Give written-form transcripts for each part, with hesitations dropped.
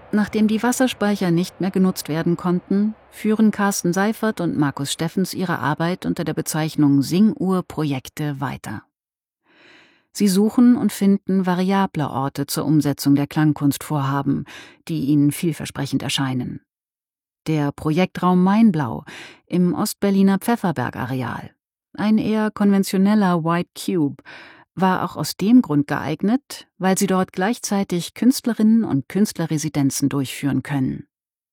Nachdem die Wasserspeicher nicht mehr genutzt werden konnten, führen Carsten Seifert und Markus Steffens ihre Arbeit unter der Bezeichnung Singuhr-Projekte weiter. Sie suchen und finden variable Orte zur Umsetzung der Klangkunstvorhaben, die ihnen vielversprechend erscheinen. Der Projektraum Mainblau im Ostberliner Pfefferberg-Areal, ein eher konventioneller White Cube, war auch aus dem Grund geeignet, weil sie dort gleichzeitig Künstlerinnen und Künstlerresidenzen durchführen können.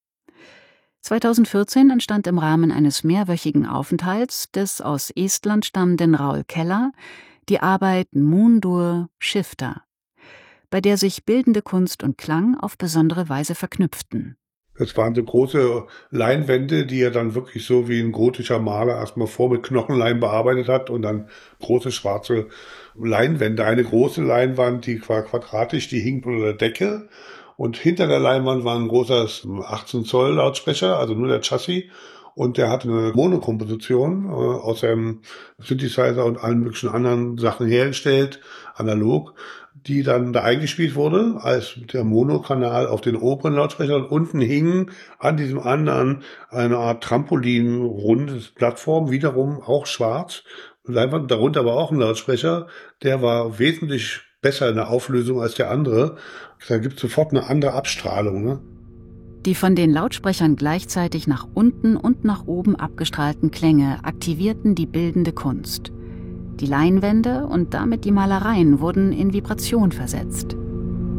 2014 entstand im Rahmen eines mehrwöchigen Aufenthalts des aus Estland stammenden Raul Keller die Arbeit Moondur Shifter, bei der sich bildende Kunst und Klang auf besondere Weise verknüpften. Das waren so große Leinwände, die er dann wirklich so wie ein gotischer Maler erstmal vor mit Knochenleim bearbeitet hat und dann große schwarze Leinwände. Eine große Leinwand, die war quadratisch, die hing unter der Decke. Und hinter der Leinwand war ein großer 18 Zoll Lautsprecher, also nur der Chassis. Und der hatte eine Monokomposition aus einem Synthesizer und allen möglichen anderen Sachen hergestellt, analog, die dann da eingespielt wurde als der Monokanal auf den oberen Lautsprecher. Und unten hing an diesem anderen eine Art Trampolin-rundes Plattform, wiederum auch schwarz. Leinwand, darunter war auch ein Lautsprecher, der war wesentlich besser in der Auflösung als der andere. Da gibt es sofort eine andere Abstrahlung, ne? Die von den Lautsprechern gleichzeitig nach unten und nach oben abgestrahlten Klänge aktivierten die bildende Kunst. Die Leinwände und damit die Malereien wurden in Vibration versetzt.